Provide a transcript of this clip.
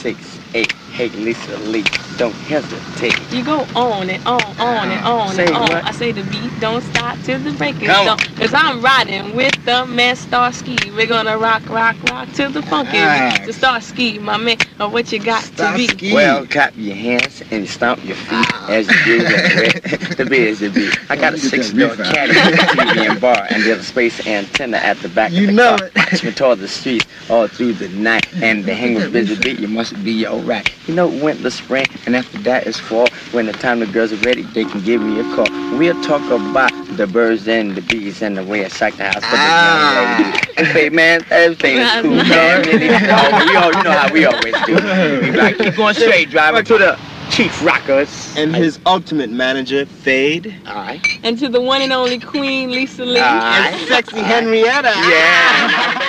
6, 8. Hey, Lisa Lee, don't hesitate. You go on and on and on Say and on. what? I say the beat don't stop till the break is Come on. done. Cause I'm riding with the man Starsky. We're gonna rock, rock, rock till the funky beat. To Starsky, my man, or what you got to be. Starsky. Well, clap your hands and you stomp your feet as you do the biz the beat. I got a 6-door caddy, TV and bar, and there's a space antenna at the back You of the know car. it. Watch me toward the streets all through the night, and the hang with busy beat, you must be alright. You know, winter, spring, and after that is fall. When the time the girls are ready, they can give me a call. We'll talk about the birds and the bees and the way I shake the house for the young lady. Hey man, everything is cool, man. Really, you know how we always do. We like keep going straight, driving to the Chief Rockers And his ultimate manager, Fade. Alright. And to the one and only Queen Lisa Lee. Alright. And sexy Henrietta. Yeah.